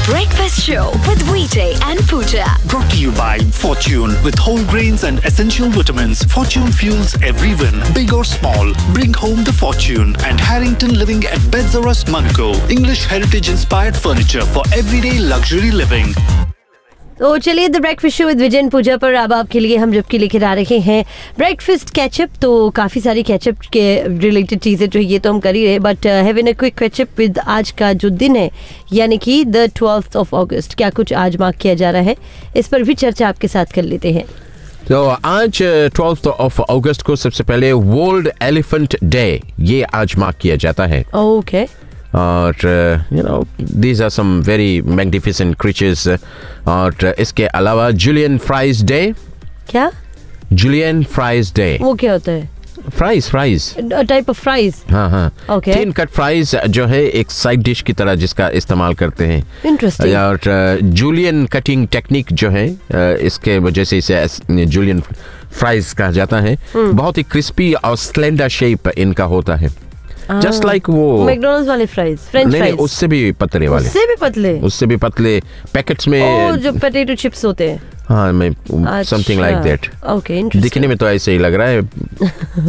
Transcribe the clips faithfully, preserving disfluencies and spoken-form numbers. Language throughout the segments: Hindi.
Breakfast Show with V J and Pooja. Brought to you by Fortune. With whole grains and essential vitamins, Fortune fuels every win, big or small. Bring home the fortune. And Harrington Living at Beds R Us, Monaco. English heritage-inspired furniture for everyday luxury living. तो चलिए the breakfast show with Vijay and पूजा पर अब आपके लिए हम जबकि लेकर आ रहे हैं ब्रेकफास्ट कैचअप। तो काफ़ी सारी कैचअप के रिलेटेड चीज़ें जो ये तो हम कर ही रहे, but having a quick catch up with आज का जो दिन है यानी कि द ट्वेल्थ ऑफ अगस्त। क्या कुछ आज मार्क किया जा रहा है, इस पर भी चर्चा आपके साथ कर लेते हैं। तो आज ट्वेल्थ ऑफ अगस्त को सबसे पहले वर्ल्ड एलिफेंट डे ये आज मार्क किया जाता है। Okay okay. और you know these are some very magnificent creatures. और इसके अलावा जूलियन फ्राइज डे। क्या? जूलियन फ्राइज डे वो क्या होता है? Fries fries type of fries. हाँ हाँ okay. थिन कट फ्राइज जो है एक साइड डिश की तरह जिसका इस्तेमाल करते हैं। इंटरेस्टिंग। और जूलियन कटिंग टेक्निक जो है इसके वजह से इसे जूलियन फ्राइज कहा जाता है। बहुत ही क्रिस्पी और स्लेंडर शेप इनका होता है, जस्ट लाइक like वो मैकडॉनल्ड्स वाले फ्राइज, फ्रेंच नहीं, फ्राइज। नहीं, उससे भी पतले वाले, उससे भी पतले उससे भी पतले पैकेट्स में ओ, जो पोटैटो चिप्स होते हैं। हाँ, मैं something like that. Okay, interesting. दिखने में तो ऐसे ही लग रहा है।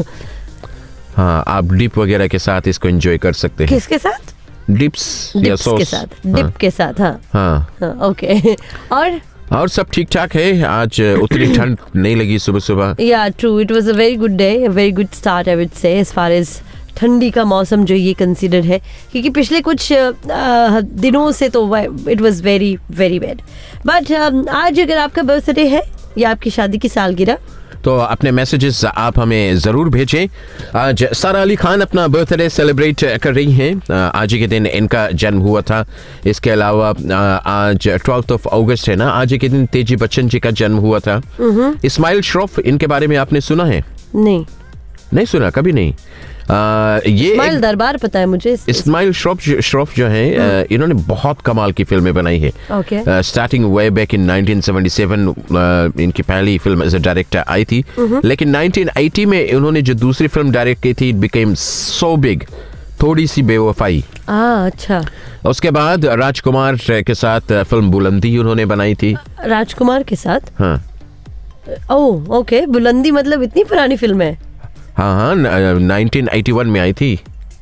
हाँ, आप डिप वगैरह के साथ इसको एंजॉय कर सकते हैं। किसके साथ? डिप्स या सॉस के साथ, डिप के साथ। हाँ हाँ ओके। और और सब ठीक ठाक है। आज उतनी ठंड नहीं लगी सुबह सुबह। या true, it was a very good day, a very good start I would say as far as ठंडी का मौसम जो ये कंसीडर है, क्योंकि पिछले कुछ आ, दिनों से तो it was very very bad. But आज अगर आपका बर्थडे है या आपकी शादी की सालगिरह तो अपने मैसेजेस आप हमें ज़रूर भेजें। आज सारा अली खान अपना बर्थडे सेलिब्रेट कर रही हैं। आज ही के दिन इनका जन्म हुआ था। इसके अलावा आज ट्वेल्थ ऑफ अगस्त है ना, आज ही के दिन तेजी बच्चन जी का जन्म हुआ था। इस्माइल श्रॉफ, इनके बारे में आपने सुना है? नहीं नहीं सुना, कभी नहीं। आ, ये इस्माइल दरबार पता है मुझे। इस्माइल श्रॉफ श्रॉफ जो है, इन्होंने बहुत कमाल की फिल्में बनाई है। Starting way back in nineteen seventy seven इनकी पहली film as a director I थी, लेकिन नाइनटीन एटी में उन्होंने जो दूसरी फिल्म डायरेक्ट की थी, इट बिकेम सो बिग, थोड़ी सी बेवफाई। अच्छा। उसके बाद राजकुमार के साथ फिल्म बुलंदी उन्होंने बनाई थी। राजकुमार के साथ? हाँ। ओह ओके, बुलंदी मतलब इतनी पुरानी फिल्म है? हाँ हाँ, नाइनटीन एटी वन में आई थी।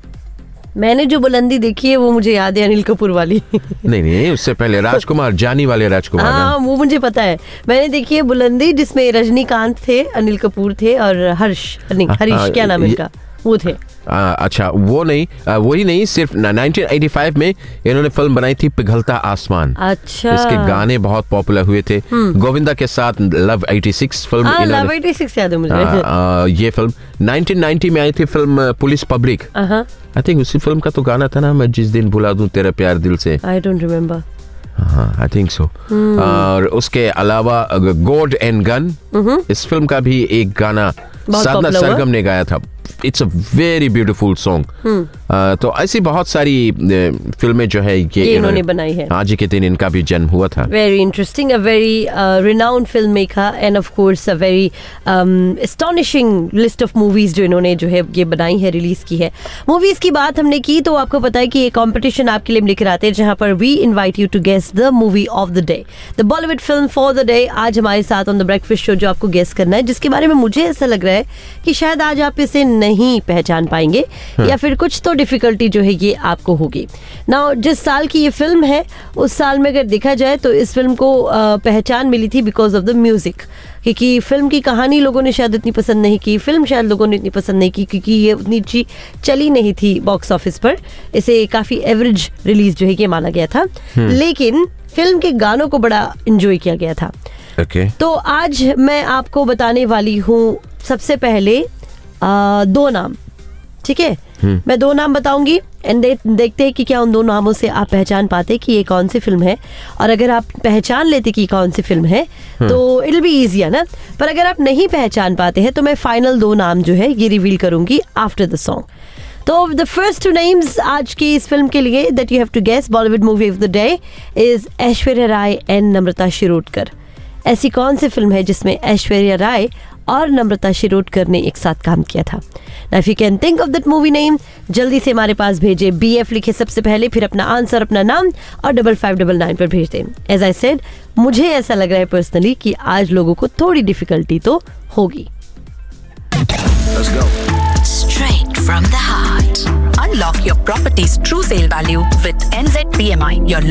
मैंने जो बुलंदी देखी है वो मुझे याद है, अनिल कपूर वाली। नहीं नहीं, उससे पहले राजकुमार, जानी वाले राजकुमार। हाँ, वो मुझे पता है, मैंने देखी है बुलंदी, जिसमें रजनीकांत थे, अनिल कपूर थे और हर्ष नहीं हरीश क्या नाम इनका, वो थे। आ, अच्छा, वो नहीं, आ, वही नहीं, सिर्फ नाइनटीन एटी फाइव में इन्होंने फिल्म बनाई थी पिघलता आसमान। अच्छा। इसके गाने बहुत पॉपुलर हुए थे। गोविंदा के साथ लव एटी सिक्स फिल्म। हाँ, लव एटी सिक्स याद है मुझे। आ, आ, ये फिल्म नाइनटीन नाइंटी में आई थी film police public. I think उसी फिल्म का तो गाना था ना, मैं जिस दिन भुला दूं तेरा प्यार दिल से। I don't remember. हाँ, आई थिंक सो। और उसके अलावा गॉड एंड गन, इस फिल्म का भी एक गाना साधना सरगम ने गाया था। It's a very beautiful song. तो ऐसी बहुत सारी फिल्में जो है ये इन्होंने बनाई है। आज के दिन इनका भी जन्म हुआ था। Very interesting, a very renowned film maker end of course a very astonishing list of movies जो इन्होंने जो है ये बनाई है, रिलीज की है। मूवीज की बात हमने की तो आपको पता है कि ये कॉम्पिटिशन आपके लिए हम लेकर आते हैं, जहां पर we invite you to guess the movie of the day, the Bollywood film for the day. आज हमारे साथ ऑन द ब्रेकफास्ट शो जो आपको गेस करना है, जिसके बारे में मुझे ऐसा लग रहा है कि शायद आज आप इसे नहीं पहचान पाएंगे, हाँ। या फिर कुछ तो डिफिकल्टी जो है ये आपको होगी। नाउ जिस साल की ये फिल्म है, उस साल में अगर देखा जाए तो इस फिल्म को पहचान मिली थी बिकॉज ऑफ द म्यूजिक, क्योंकि फिल्म की कहानी लोगों ने शायद इतनी पसंद नहीं की, फिल्म शायद लोगों ने इतनी पसंद नहीं की क्योंकि ये उतनी अच्छी चली नहीं थी बॉक्स ऑफिस पर। इसे काफी एवरेज रिलीज जो है ये माना गया था, लेकिन फिल्म के गानों को बड़ा एंजॉय किया गया था। okay. तो आज मैं आपको बताने वाली हूँ सबसे पहले आ, दो नाम, ठीक है? मैं दो नाम बताऊंगी एंड दे, देखते हैं कि क्या उन दो नामों से आप पहचान पाते कि ये कौन सी फिल्म है। और अगर आप पहचान लेते कि कौन सी फिल्म है तो इट विल बी इजी है ना। पर अगर आप नहीं पहचान पाते हैं तो मैं फाइनल दो नाम जो है ये रिवील करूंगी आफ्टर द सॉन्ग। तो द फर्स्ट टू नेम्स आज की इस फिल्म के लिए that you have to guess Bollywood movie of the day is Aishwarya Rai and नम्रता शिरोडकर। ऐसी कौन सी फिल्म है जिसमें ऐश्वर्या राय और नम्रता शिरोडकर ने एक साथ काम किया था? Now if you can think of that movie name, जल्दी से हमारे पास भेजे, बी एफ लिखे सबसे पहले, फिर अपना आंसर, अपना नाम और डबल फाइव डबल नाइन पर भेज दें. As I said, मुझे ऐसा लग रहा है पर्सनली कि आज लोगों को थोड़ी डिफिकल्टी तो होगी. Let's go. Straight from the heart. Unlock your property's true sale value with N Z P M I, your